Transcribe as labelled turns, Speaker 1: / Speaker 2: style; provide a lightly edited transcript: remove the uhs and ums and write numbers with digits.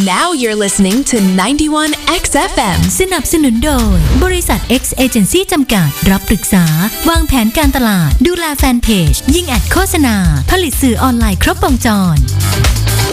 Speaker 1: Now you're listening to 91 XFM
Speaker 2: สนับสนุนโดยบริษัท X Agency จำกัดรับปรึกษาวางแผนการตลาดดูแลแฟนเพจยิงแอดโฆษณาผลิตสื่อออนไลน์ครบวงจร